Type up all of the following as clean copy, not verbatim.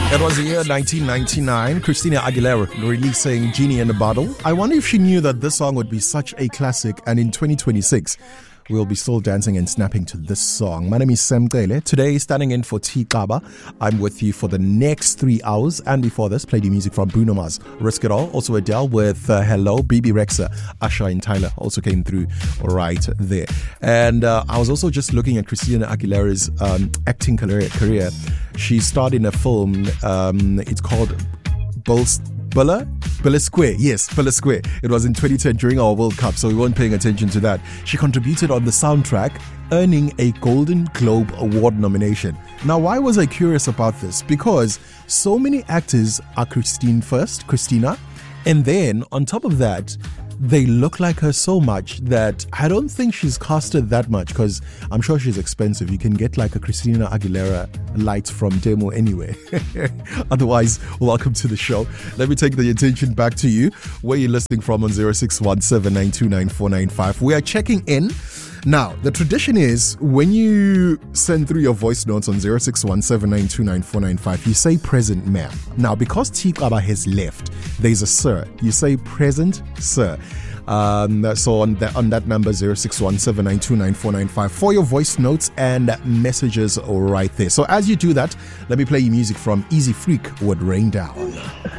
It was the year 1999, Christina Aguilera releasing Genie in a Bottle. I wonder if she knew that this song would be such a classic, and in 2026, we'll be still dancing and snapping to this song. My name is Sam Gele. Today, standing in for T Kaba. I'm with you for the next 3 hours, and before this, played the music from Bruno Mars, Risk It All, also Adele with Hello, BB Rexa, Usher and Tyler also came through right there. And I was also just looking at Christina Aguilera's acting career. She starred in a film, it's called Bulla Square. Yes, Bulla Square. It was in 2010 during our World Cup, so we weren't paying attention to that. She contributed on the soundtrack, earning a Golden Globe Award nomination. Now, why was I curious about this? Because so many actors are Christina, and then on top of that, they look like her so much that I don't think she's casted that much, because I'm sure she's expensive. You can get like a Christina Aguilera light from Demo anyway. Otherwise, welcome to the show. Let me take the attention back to you. Where are you listening from on 0617929495? We are checking in. Now, the tradition is when you send through your voice notes on 0617929495, you say present ma'am. Now, because T Kaba has left, there's a sir. You say present sir. So on that number 0617929495 for your voice notes and messages right there. So as you do that, let me play you music from Easy Freak with Rain Down.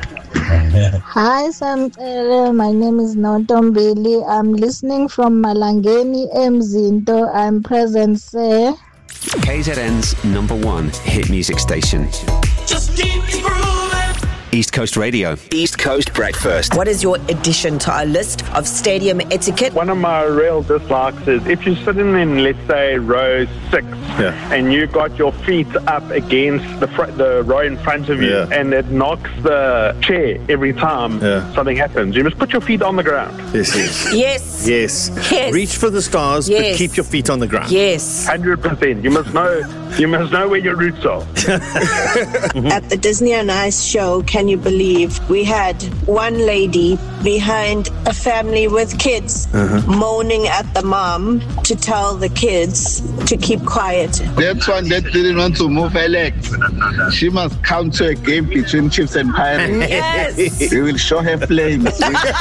Hi, Sam. My name is Notombili. I'm listening from Malangeni, Mzinto. I'm present, sir. KZN's #1 hit music station. Just keep it grooving. East Coast Radio. East Coast Breakfast. What is your addition to our list of stadium etiquette? One of my real dislikes is if you're sitting in, let's say, row 6, and you got your feet up against the row in front of you, and it knocks the chair every time something happens. You must put your feet on the ground. Yes. Reach for the stars, but keep your feet on the ground. Yes. 100%. You must know where your roots are. At the Disney on Ice show, can you believe we had one lady behind a family with kids moaning at the mom to tell the kids to keep quiet. That one that didn't want to move her legs. She must come to a game between Chiefs and Pirates. Yes. We will show her flames.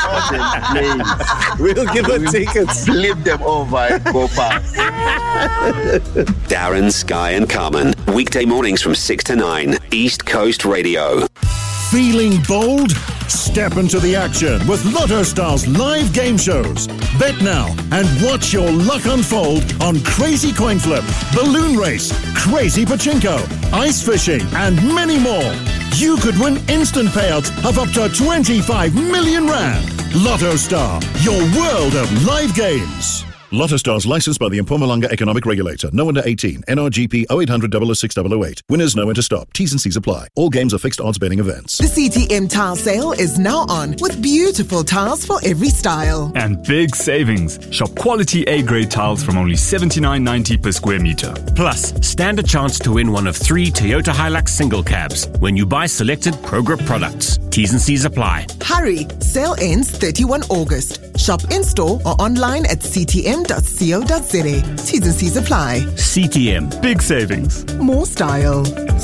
We'll give her tickets. Flip them over and go past. Darren, Sky and Carmen. Weekday mornings from 6 to 9. East Coast Radio. Feeling bold? Step into the action with Lotto Stars live game shows. Bet now and watch your luck unfold on Crazy Coin Flip, Balloon Race, Crazy Pachinko, Ice Fishing, and many more. You could win instant payouts of up to 25 million rand. Lotto Star, your world of live games. Lotto Stars licensed by the Mpumalanga Economic Regulator. No under 18. NRGP 0800 006 008. Winners know when to stop. T's and C's apply. All games are fixed odds betting events. The CTM tile sale is now on with beautiful tiles for every style. And big savings. Shop quality A-grade tiles from only $79.90 per square meter. Plus, stand a chance to win one of 3 Toyota Hilux single cabs when you buy selected Progrip products. T's and C's apply. Hurry! Sale ends 31 August. Shop in-store or online at ctm.co.za. T's and C's apply. CTM. Big savings. More style.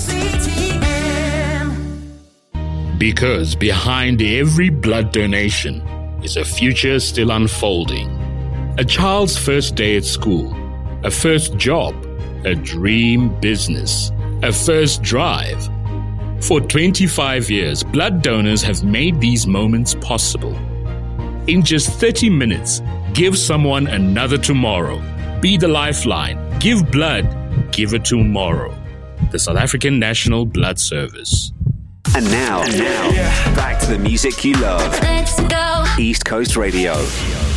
CTM. Because behind every blood donation is a future still unfolding. A child's first day at school. A first job. A dream business. A first drive. For 25 years, blood donors have made these moments possible. In just 30 minutes, give someone another tomorrow. Be the lifeline. Give blood. Give it tomorrow. The South African National Blood Service. And now, back to the music you love. Let's go. East Coast Radio.